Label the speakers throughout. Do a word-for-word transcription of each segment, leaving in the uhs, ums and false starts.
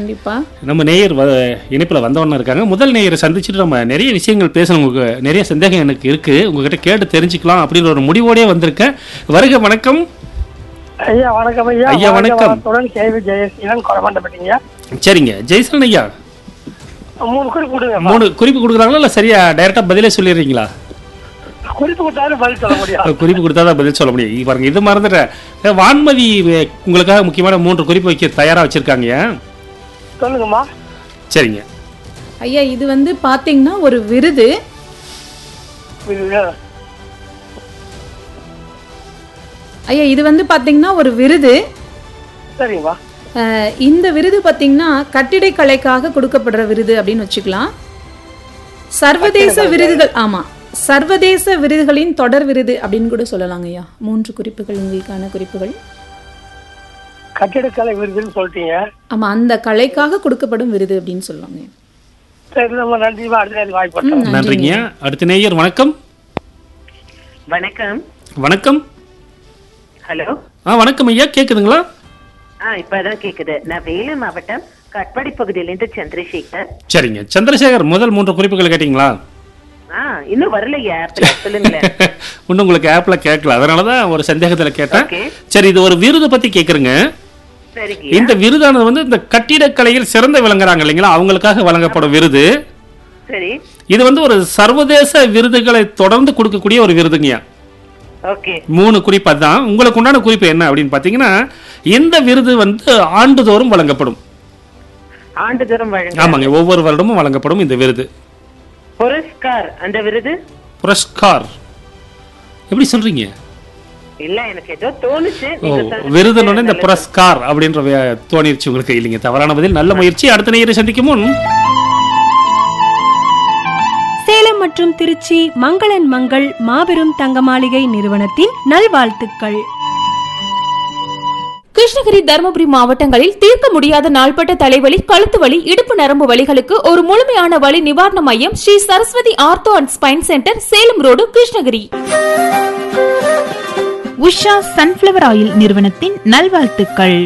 Speaker 1: கண்டிப்பா.
Speaker 2: நம்ம நேயர் இணைப்புல வந்தவண்ணா இருக்காங்க. முதல் நேயரை சந்திச்சுட்டு நம்ம நிறைய விஷயங்கள் பேசணும். உங்களுக்கு நிறைய சந்தேகம் எனக்கு இருக்கு, உங்ககிட்ட கேட்டு தெரிஞ்சுக்கலாம் அப்படின்னு ஒரு முடிவோடே வந்திருக்கேன். வருக, வணக்கம்
Speaker 3: ஐயா. வணக்கம் ஐயா.
Speaker 2: ஐயா வணக்கம்.
Speaker 3: கேவி ஜெயசீலன் கொரமண்டபட்டிங்க.
Speaker 2: சரிங்க ஜெயசீலன் ஐயா,
Speaker 3: மூணு குறிப்பு கொடுங்க.
Speaker 2: மூணு குறிப்பு கொடுக்குறாங்களா இல்லை சரியா டைரக்டா பதிலே சொல்லிடுறீங்களா?
Speaker 3: குறிப்பு கொடுத்தாலும் பதில் சொல்ல முடியும்.
Speaker 2: குறிப்பு கொடுத்தாதான் பதில் சொல்ல முடியும். பாருங்க, இது மறந்துட்டேன். வான்மதி உங்களுக்காக முக்கியமான மூன்று குறிப்பு வைக்க தயாரா வச்சிருக்காங்க.
Speaker 3: சொல்லுங்கம்மா.
Speaker 2: சரிங்க
Speaker 1: ஐயா, இது வந்து பாத்தீங்கன்னா ஒரு விருது. ஐயா, இது வந்து பாத்தீங்கன்னா ஒரு விருது.
Speaker 3: சரிங்கம்மா.
Speaker 1: இந்த விருது பாத்தீங்கன்னா கட்டிடக்கலைக்காக கொடுக்கப்படுற விருது அப்படின்னு வச்சுக்கலாம். சர்வதேச விருதுகள், ஆமா, சர்வதேச விருதுகளின் தொடர் விருது அப்படின்னு கூட சொல்லலாங்க ஐயா. மூன்று குறிப்புகள் உங்களுக்கான குறிப்புகள்.
Speaker 3: கட்டிடக்கலை விருதுன்னு சொல்லிட்டீங்க.
Speaker 1: ஆமா, அந்த கலைக்காக கொடுக்கப்படும் விருது அப்படின்னு சொல்லுவாங்க.
Speaker 3: சரி, நம்ம நன்றிமா. அடுத்த வாய்ப்பு.
Speaker 2: நன்றிங்க. அடுத்த நேயர் வணக்கம்.
Speaker 4: வணக்கம்.
Speaker 2: வணக்கம்.
Speaker 4: ஹலோ.
Speaker 2: ஆ வணக்கம் ஐயா, கேக்குதுங்களா?
Speaker 4: ஆ இப்பதான் கேக்குது. நான் வேலூர் மாவட்டம் கட்பாடி பகுதியிலிருந்து சந்திரசேகர்.
Speaker 2: சரிங்க சந்திரசேகர், முதல் மூன்று குறிப்புகள் கேட்டீங்களா?
Speaker 4: ஆ இன்னும் வரலையா ஆப்ல? சொல்லுங்களேன்.
Speaker 2: இன்னும் உங்களுக்கு ஆப்ல கேட்கல, அதனாலதான் ஒரு சந்தேகத்துல கேட்டேன். சரி, இது ஒரு விருது பத்தி கேக்குறேங்க. இந்த விருதானது வந்து இந்த கட்டிடக்கலையில் சிறந்த விளங்குறாங்க இல்லைங்களா, அவங்களுக்காக வழங்கப்படும் விருது.
Speaker 4: சரி.
Speaker 2: இது வந்து ஒரு சர்வதேச விருதுகளை தொடர்ந்து கொடுக்கக்கூடிய ஒரு விருதுங்கய்யா.
Speaker 4: ஓகே.
Speaker 2: மூணு குறிப்பு தான். உங்களுக்கு உண்டான குறிப்பு என்ன அப்படின்னு பாத்தீங்கன்னா, இந்த விருது வந்து ஆண்டுதோறும் வழங்கப்படும்.
Speaker 4: ஆண்டுதோறும் வழங்க?
Speaker 2: ஆமாங்க, ஒவ்வொரு வருடமும் வழங்கப்படும் இந்த விருது.
Speaker 4: புரஸ்கார் அந்த விருது.
Speaker 2: புரஸ்கார் எப்படி சொல்றீங்க?
Speaker 4: இல்ல, எனக்கு ஏதோ தோணுச்சு.
Speaker 2: விருதுன்னு இந்த புரஸ்கார் அப்படின்ற தோணிருச்சு உங்களுக்கு. இல்லைங்க, தவறான பதில். நல்ல முயற்சி. அடுத்த நேயரை சந்திக்கும் முன்
Speaker 5: சேலம் மற்றும் திருச்சி மங்களன் மங்கள் மாபெரும் தங்க மாளிகை நிறுவனத்தின் நல்வாழ்த்துக்கள்.
Speaker 6: கிருஷ்ணகிரி, தருமபுரி மாவட்டங்களில் தீர்க்க முடியாத நாள்பட்ட தலைவலி, கழுத்து வலி, இடுப்பு நரம்பு வலிகளுக்கு ஒரு முழுமையான வலி நிவாரண மையம் Sri Saraswati ortho and spine centre, Salem road, Krishnagiri.
Speaker 7: Usha sunflower oil நிறுவனத்தின் நல்வாழ்த்துக்கள்.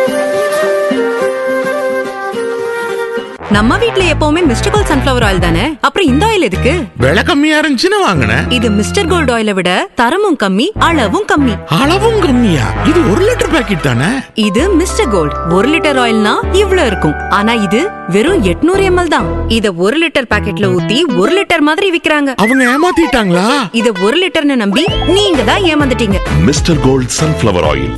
Speaker 8: நம்ம வீட்ல எப்பவுமே மிஸ்டர் கோல்ட் சன்ஃபிளவர் ஆயில் தானே, அப்புறம் இந்த ஆயில் எதுக்கு?
Speaker 9: விலை கம்மியா இருந்துச்சுன்னு வாங்கினேன்.
Speaker 8: இது மிஸ்டர் கோல்ட் ஆயிலை விட தரமும் கம்மி, அளவும் கம்மி.
Speaker 9: அளவும் கம்மியா? இது ஒரு லிட்டர் பாக்கெட் தானே.
Speaker 8: இது மிஸ்டர் கோல்ட் ஒரு லிட்டர் ஆயில்னா இவ்ளோ இருக்கும். ஆனா இது வெறும் எட்நூறு எம்எல் தான். இத ஒரு லிட்டர் பாக்கெட்ல ஊத்தி ஒரு லிட்டர் மாதிரி விக்கிறாங்க.
Speaker 9: அவங்க ஏமாத்திட்டாங்களா?
Speaker 8: இத ஒரு லிட்டர்னு நம்பி நீங்க தான் ஏமாந்துட்டீங்க.
Speaker 10: Mister gold sunflower oil.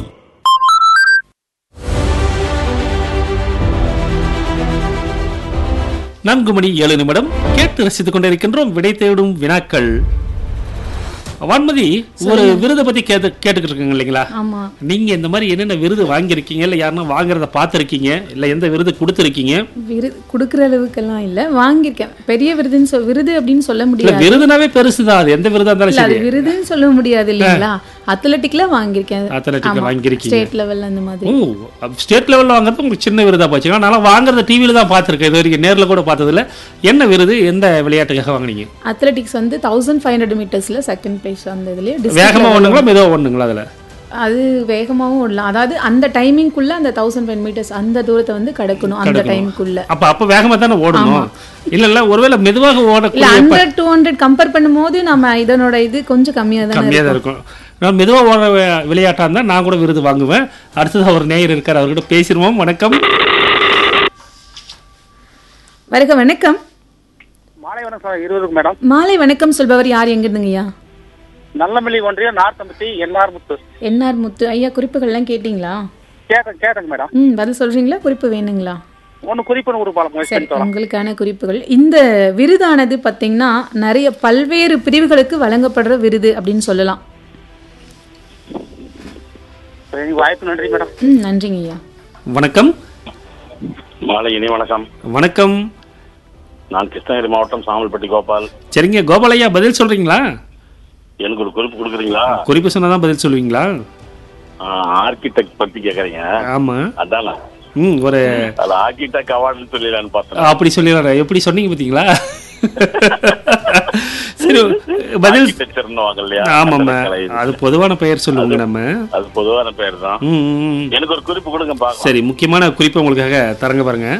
Speaker 2: நான்கு மணி ஏழு நிமிடம் கேட்டு ரசித்துக் கொண்டிருக்கின்றோம் விடை தேடும் வினாக்கள். வான்மதி, ஒரு விருதை பத்தி கேட்டு கேட்டுக்கிட்டு இருக்கீங்க இல்லைங்களா? நீங்க இந்த மாதிரி என்னென்ன விருது வாங்கியிருக்கீங்க, இல்ல யாருன்னா வாங்குறத பாத்திருக்கீங்க, இல்ல எந்த விருது கொடுத்திருக்கீங்க?
Speaker 1: விருது கொடுக்கற அளவுக்கு எல்லாம் இல்ல, வாங்கியிருக்கேன். பெரிய விருதுன்னு சொல் விருது அப்படின்னு சொல்ல முடியாது.
Speaker 2: விருதுனாவே பெருசுதான், அது எந்த விருதா இருந்தாலும் சரி.
Speaker 1: அது விருதுன்னு சொல்ல முடியாது இல்லைங்களா? அத்லெட்டிக்ல வாங்கியிருக்கேன்.
Speaker 2: அத்லெட்டிக்ல வாங்கியிருக்கீங்க.
Speaker 1: ஸ்டேட் லெவல் அந்த மாதிரி.
Speaker 2: ஓ, ஸ்டேட் லெவல்ல வாங்குறது உங்களுக்கு சின்ன விருதா போச்சு. நான் வாங்குறத டிவில தான் பாத்திருக்கேன், இது வரைக்கும் நேர்ல கூட பார்த்தது இல்ல. என்ன விருது, எந்த விளையாட்டுக்காக வாங்குனீங்க?
Speaker 1: அத்லெட்டிக்ஸ் வந்து thousand five hundred மீட்டர்ஸ்ல second place வந்ததுல.
Speaker 2: வேகமா ஓடுங்களா மெதுவா ஓடுங்களா? அதுல
Speaker 1: அது வேகமாவும் ஓடலாம். அதாவது அந்த டைமிங்குள்ள அந்த தௌசண்ட் ஃபைவ் மீட்டர்ஸ் அந்த தூரத்தை வந்து கடக்கணும் அந்த டைமுக்குள்ள.
Speaker 2: அப்ப அப்ப வேகமா தானே ஓடணும். இல்ல இல்ல ஒருவேளை மெதுவாக ஓட
Speaker 1: இல்ல ஹண்ட்ரட் டூ ஹண்ட்ரட் கம்பேர் பண்ணும்போது நம்ம இதனோட இது கொஞ்சம் கம்மியா தான்
Speaker 2: கம்மியா தான் இருக்கும். நான் மெதுவா ஓட விளையாட்டா இருந்தா நான் கூட விருது வாங்குவேன். அடுத்தது ஒரு நேயர் இருக்கார், அவர்கிட்ட பேசிடுவோம். வணக்கம்.
Speaker 1: வருக, வணக்கம்.
Speaker 3: மாலை வணக்கம் இருவருக்கும் மேடம்.
Speaker 1: மாலை வணக்கம் சொல்பவர் யார், எங்க இருந்துங்கய்யா?
Speaker 3: நல்லமல்லி ஒன்றிய நார்த்தம்பட்டி என்ஆர் முத்து.
Speaker 1: என்ஆர் முத்து ஐயா, குறிப்புகள் எல்லாம் கேட்டீங்களா?
Speaker 3: கேட்டேன் கேட்டேங்க மேடம்.
Speaker 1: ம், பதில் சொல்றீங்களா? குறிப்பு வேணுங்களா?
Speaker 3: ஒன்னு குறிப்பு ஒரு பாலம்.
Speaker 1: சரி, உங்களுக்கான குறிப்புகள். இந்த விருதானது பாத்தீங்கன்னா நிறைய பல்வேறு பிரிவுகளுக்கு வழங்கப்படுற விருது அப்படின்னு சொல்லலாம்.
Speaker 3: வாய்ப்பு நன்றி மேடம்.
Speaker 1: ம், நன்றிங்க ஐயா.
Speaker 2: வணக்கம்.
Speaker 11: மாலை இனி வணக்கம்.
Speaker 2: வணக்கம்.
Speaker 11: நான் கிருஷ்ணகிரி மாவட்டம் சாமல்பட்டி கோபால்.
Speaker 2: சரிங்க கோபால் ஐயா, பதில் சொல்றீங்களா?
Speaker 11: எனக்கு ஒரு குறிப்பு கொடுக்குறீங்களா?
Speaker 2: குறிப்பு சொன்னாதான் பதில் சொல்லுவீங்களா?
Speaker 11: ஆர்கிடெக்ட் பத்தி கேக்குறீங்க?
Speaker 2: ஆமா,
Speaker 11: அதான.
Speaker 2: ம், ஒரு
Speaker 11: ஆர்கிடெக்ட் அவார்டு சொல்லிடலான்னு பார்த்தேன்.
Speaker 2: அப்படி சொல்லிடுறேன். எப்படி சொன்னீங்க பாத்தீங்களா? சரி, பதில். ஆமாம்மா, அது பொதுவான பெயர் சொல்லுவாங்க. நம்ம
Speaker 11: அது பொதுவான பெயர் தான். எனக்கு ஒரு குறிப்பு கொடுங்க.
Speaker 2: சரி, முக்கியமான குறிப்பு உங்களுக்காக தரங்க பாருங்க.